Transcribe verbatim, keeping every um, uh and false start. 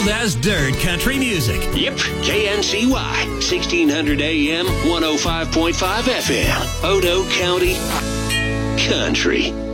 cold as dirt country music. Yep, K N C Y, sixteen hundred A M, one oh five point five F M, Odo County Country.